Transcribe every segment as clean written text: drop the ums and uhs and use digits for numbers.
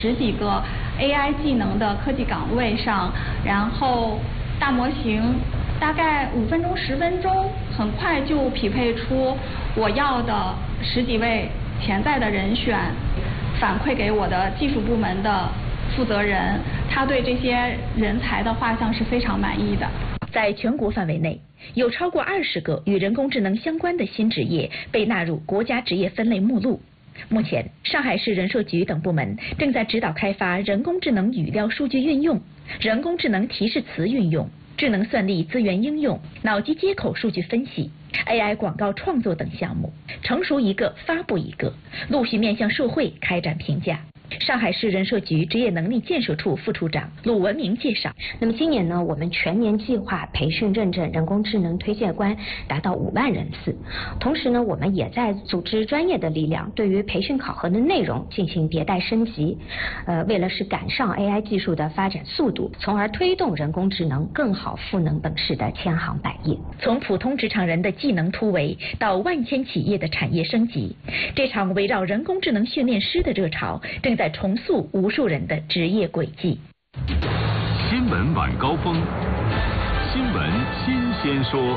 10几个 AI 技能的科技岗位上，然后大模型大概5分钟、10分钟，很快就匹配出我要的10几位潜在的人选，反馈给我的技术部门的负责人，他对这些人才的画像是非常满意的。 在全国范围内，有超过20个与人工智能相关的新职业被纳入国家职业分类目录。目前，上海市人社局等部门正在指导开发人工智能语料数据运用、人工智能提示词运用、智能算力资源应用、脑机接口数据分析、AI 广告创作等项目，成熟一个发布一个，陆续面向社会开展评价。上海市人社局职业能力建设处副处长鲁文明介绍， 那么今年呢，我们全年计划培训认证人工智能推介官达到5万人次。同时呢，我们也在组织专业的力量，对于培训考核的内容进行迭代升级。为了是赶上 AI 技术的发展速度，从而推动人工智能更好赋能等式的千行百业。 从普通职场人的技能突围到万千企业的产业升级，这场围绕人工智能训练师的热潮正在重塑无数人的职业轨迹。 新闻晚高峰，新闻新鲜说。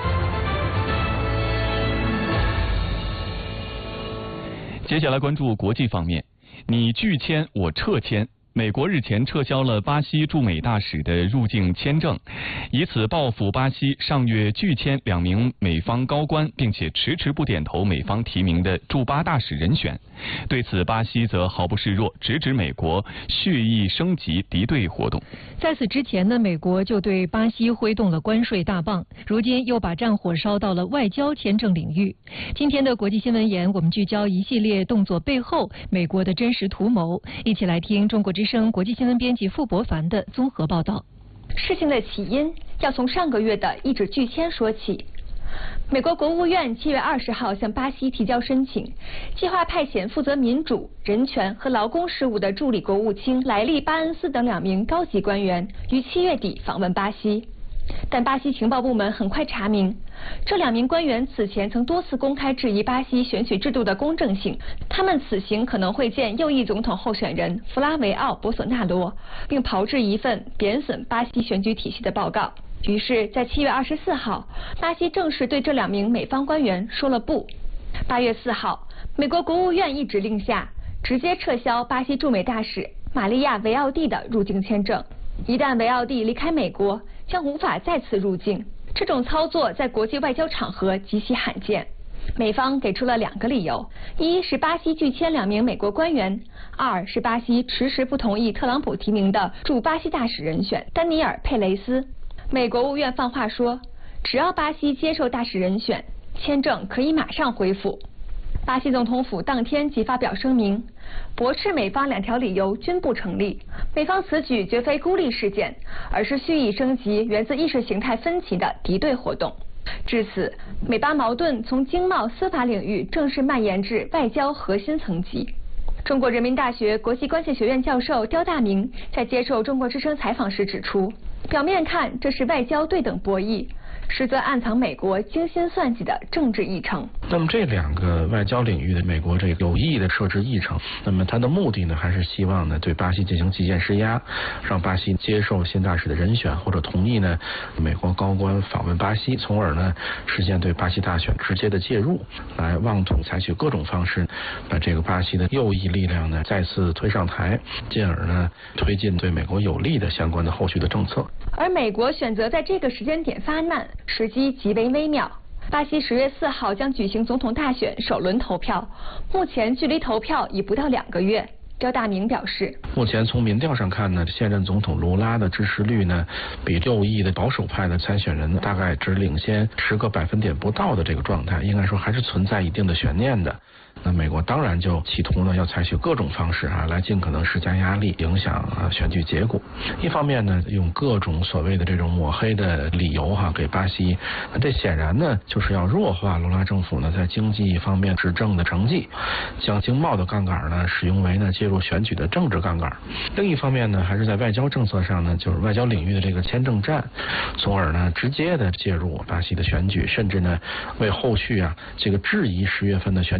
接下来关注国际方面，你拒签我撤签。美国日前撤销了巴西驻美大使的入境签证，以此报复巴西上月拒签2名美方高官，并且迟迟不点头美方提名的驻巴大使人选。对此，巴西则毫不示弱，直指美国蓄意升级敌对活动。 在此之前呢，美国就对巴西挥动了关税大棒，如今又把战火烧到了外交签证领域。今天的国际新闻言，我们聚焦一系列动作背后美国的真实图谋，一起来听中国之声国际新闻编辑傅博凡的综合报道。 事情的起因要从上个月的一纸拒签说起。美国国务院7月20号向巴西提交申请，计划派遣负责民主、人权和劳工事务的助理国务卿莱利·巴恩斯等2名高级官员于7月底访问巴西。但巴西情报部门很快查明，这2名官员此前曾多次公开质疑巴西选举制度的公正性，他们此行可能会见右翼总统候选人弗拉维奥·博索纳罗，并炮制一份贬损巴西选举体系的报告。于是，在7月24号，巴西正式对这2名美方官员说了不。8月4号，美国国务院一指令下，直接撤销巴西驻美大使玛利亚·维奥蒂的入境签证。一旦维奥蒂离开美国，将无法再次入境。这种操作在国际外交场合极其罕见。美方给出了2个理由：一是巴西拒签2名美国官员；2是巴西迟迟不同意特朗普提名的驻巴西大使人选丹尼尔·佩雷斯。美国务院放话说，只要巴西接受大使人选，签证可以马上恢复。巴西总统府当天即发表声明，驳斥美方2条理由均不成立。美方此举绝非孤立事件，而是蓄意升级源自意识形态分歧的敌对活动。至此，美巴矛盾从经贸、司法领域正式蔓延至外交核心层级。中国人民大学国际关系学院教授刁大明在接受中国之声采访时指出，表面看这是外交对等博弈，实则暗藏美国精心算计的政治议程。 那么这2个外交领域的美国这个有意的设置议程，那么它的目的呢，还是希望呢对巴西进行极限施压，让巴西接受新大使的人选，或者同意呢美国高官访问巴西，从而呢实现对巴西大选直接的介入，来妄图采取各种方式把这个巴西的右翼力量呢再次推上台，进而呢推进对美国有利的相关的后续的政策。 而美国选择在这个时间点发难，时机极为微妙。巴西10月4号将举行总统大选首轮投票，目前距离投票已不到2个月。刁大明表示， 目前从民调上看呢，现任总统卢拉的支持率呢，比右翼的保守派的参选人呢，大概只领先10个百分点不到的这个状态，应该说还是存在一定的悬念的。那美国当然就企图呢，要采取各种方式来尽可能施加压力，影响选举结果。一方面呢，用各种所谓的这种抹黑的理由给巴西，这显然呢就是要弱化卢拉政府呢在经济方面执政的成绩，将经贸的杠杆呢使用为呢介入选举的政治杠杆。另一方面呢，还是在外交政策上呢，就是外交领域的这个签证战，从而呢直接的介入巴西的选举，甚至呢为后续这个质疑10月份的选举结果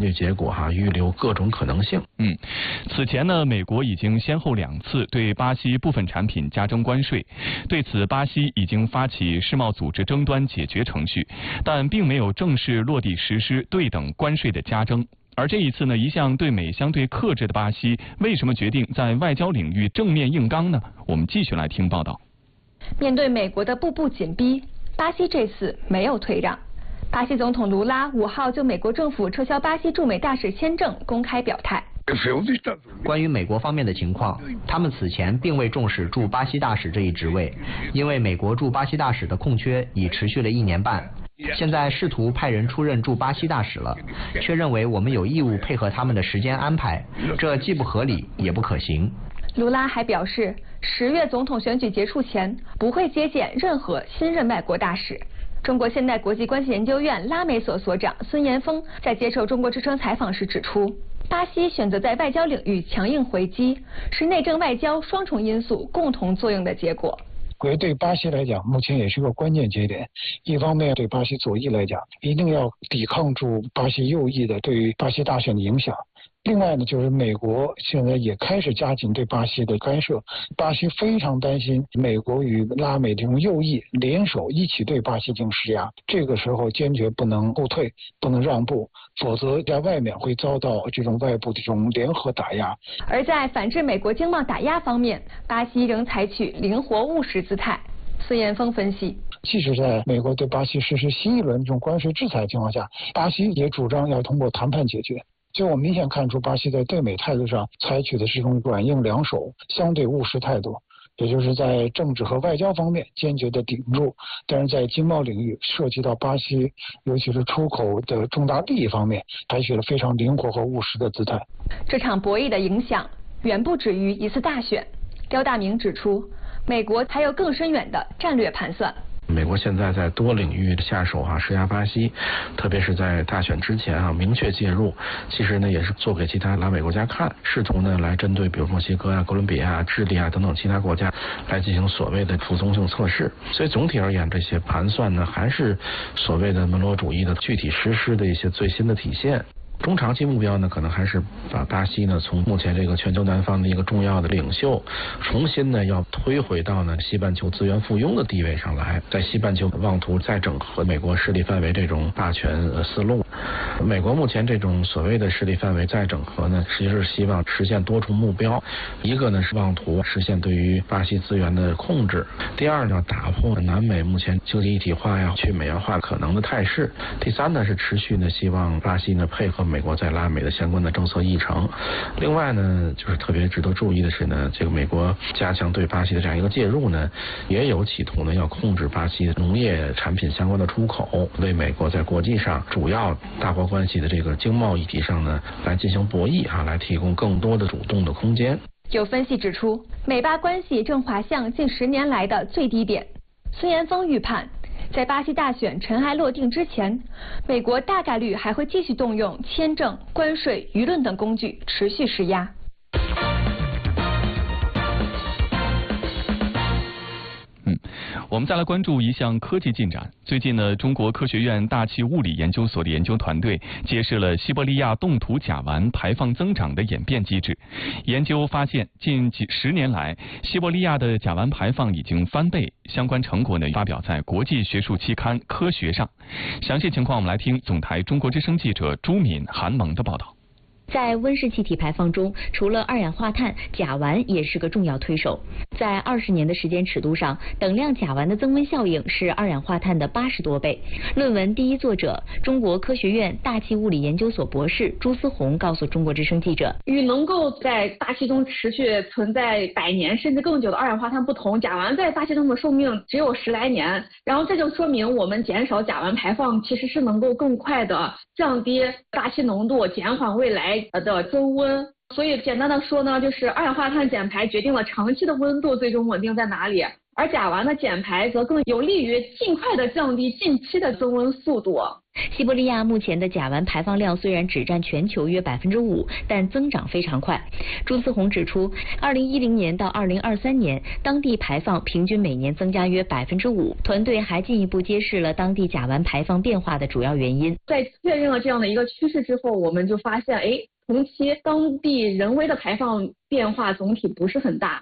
果预留各种可能性。 此前呢，美国已经先后2次对巴西部分产品加征关税，对此巴西已经发起世贸组织争端解决程序，但并没有正式落地实施对等关税的加征。而这一次呢，一向对美相对克制的巴西，为什么决定在外交领域正面硬刚呢？我们继续来听报道。 面对美国的步步紧逼，巴西这次没有退让。巴西总统卢拉5号就美国政府撤销巴西驻美大使签证公开表态。 关于美国方面的情况，他们此前并未重视驻巴西大使这一职位，因为美国驻巴西大使的空缺已持续了1年半。现在试图派人出任驻巴西大使了，却认为我们有义务配合他们的时间安排，这既不合理也不可行。 卢拉还表示，10月总统选举结束前不会接见任何新任外国大使。中国现代国际关系研究院拉美所所长孙延峰在接受中国之声采访时指出，巴西选择在外交领域强硬回击，是内政外交双重因素共同作用的结果。 对巴西来讲，目前也是个关键节点。一方面，对巴西左翼来讲，一定要抵抗住巴西右翼的对于巴西大选的影响。另外呢，就是美国现在也开始加紧对巴西的干涉，巴西非常担心美国与拉美这种右翼联手一起对巴西进行施压，这个时候坚决不能后退，不能让步，否则在外面会遭到这种外部的这种联合打压。 而在反制美国经贸打压方面，巴西仍采取灵活务实姿态。孙延峰分析， 即使在美国对巴西实施新一轮这种关税制裁的情况下，巴西也主张要通过谈判解决。就我明显看出，巴西在对美态度上采取的是一种软硬两手、相对务实态度，也就是在政治和外交方面坚决的顶住，但是在经贸领域涉及到巴西，尤其是出口的重大利益方面，采取了非常灵活和务实的姿态。 这场博弈的影响远不止于一次大选。刁大明指出，美国还有更深远的战略盘算。 美国现在在多领域下手施压巴西，特别是在大选之前明确介入，其实呢也是做给其他拉美国家看，试图呢来针对比如墨西哥哥伦比亚、智利等等其他国家来进行所谓的服从性测试。所以总体而言，这些盘算呢还是所谓的门罗主义的具体实施的一些最新的体现。中长期目标呢，可能还是把巴西呢从目前这个全球南方的一个重要的领袖，重新呢要推回到呢西半球资源附庸的地位上来，在西半球妄图再整合美国势力范围这种霸权思路。美国目前这种所谓的势力范围再整合呢，实际是希望实现多重目标，一个呢是妄图实现对于巴西资源的控制，第二呢打破南美目前经济一体化去美元化可能的态势，第三呢是持续呢希望巴西呢配合美国在拉美的相关的政策议程。另外呢，就是特别值得注意的是呢，这个美国加强对巴西的这样一个介入呢，也有企图呢要控制巴西农业产品相关的出口，为美国在国际上主要大国关系的这个经贸议题上呢来进行博弈来提供更多的主动的空间。 有分析指出，美巴关系正滑向近10年来的最低点。孙延峰预判，在巴西大选尘埃落定之前，美国大概率还会继续动用签证、关税、舆论等工具持续施压。 我们再来关注一项科技进展。最近呢，中国科学院大气物理研究所的研究团队揭示了西伯利亚冻土甲烷排放增长的演变机制。研究发现，近10年来，西伯利亚的甲烷排放已经翻倍。相关成果呢，发表在国际学术期刊《科学》上。详细情况，我们来听总台中国之声记者朱敏、韩萌的报道。 在温室气体排放中，除了二氧化碳，甲烷也是个重要推手。在20年的时间尺度上，等量甲烷的增温效应是二氧化碳的80多倍。论文第一作者，中国科学院大气物理研究所博士朱思宏告诉中国之声记者， 与能够在大气中持续存在100年甚至更久的二氧化碳不同，甲烷在大气中的寿命只有10来年，然后这就说明我们减少甲烷排放其实是能够更快的降低大气浓度，减缓未来的增温。所以简单的说呢，就是二氧化碳减排决定了长期的温度最终稳定在哪里。 而甲烷的减排则更有利于尽快的降低近期的增温速度。 西伯利亚目前的甲烷排放量虽然只占全球约5%，但增长非常快。朱思宏指出，2010年到2023年，当地排放平均每年增加约5%。团队还进一步揭示了当地甲烷排放变化的主要原因。 在确认了这样的一个趋势之后，我们就发现，同期当地人为的排放变化总体不是很大，